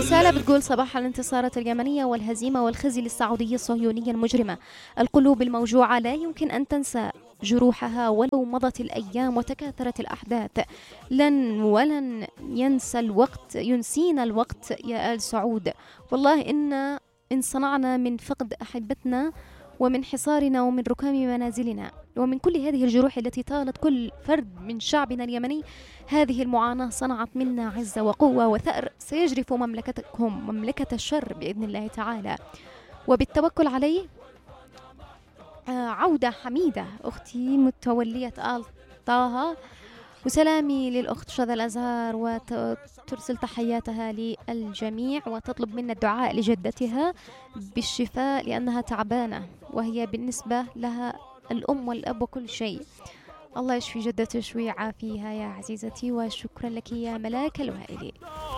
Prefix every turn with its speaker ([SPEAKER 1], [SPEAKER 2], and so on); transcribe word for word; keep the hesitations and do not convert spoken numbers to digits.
[SPEAKER 1] رسالة بتقول: صباح الانتصارات اليمنية والهزيمة والخزي للسعودية الصهيونية المجرمة. القلوب الموجوعة لا يمكن أن تنسى جروحها ولو مضت الأيام وتكاثرت الأحداث. لن ولن ينسى الوقت ينسينا الوقت يا آل سعود. والله إن إن صنعنا من فقد أحبتنا ومن حصارنا ومن ركام منازلنا ومن كل هذه الجروح التي طالت كل فرد من شعبنا اليمني، هذه المعاناة صنعت منا عزة وقوة وثأر سيجرف مملكتكم مملكة الشر بإذن الله تعالى. وبالتوكل عليه آه، عودة حميدة أختي متولية آل طه. وسلامي للأخت شذى الأزهار، وترسل تحياتها للجميع وتطلب منا الدعاء لجدتها بالشفاء لأنها تعبانة، وهي بالنسبة لها الأم والأب وكل شيء. الله يشفي جدتك ويعافيها يا عزيزتي، وشكرا لك يا ملاك الوائلي.